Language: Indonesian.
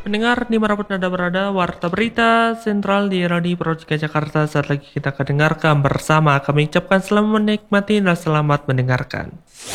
Mendengar dimanapun Anda berada, Warta Berita Sentral di Radio Projeka Jakarta. Saat lagi kita akan dengarkan bersama. Kami ucapkan selamat menikmati dan selamat mendengarkan.